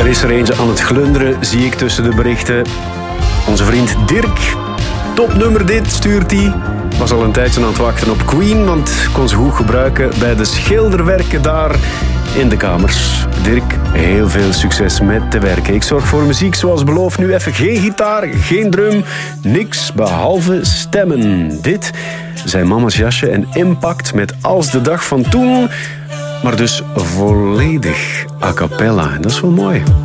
Er is er eentje aan het glunderen, zie ik tussen de berichten. Onze vriend Dirk, topnummer dit, stuurt hij. Was al een tijdje aan het wachten op Queen, want kon ze goed gebruiken bij de schilderwerken daar in de kamers. Dirk, heel veel succes met te werken. Ik zorg voor muziek zoals beloofd. Nu even geen gitaar, geen drum, niks behalve stemmen. Dit zijn Mama's Jasje en Impact met Als de dag van toen, maar dus volledig a cappella. Dat is wel mooi.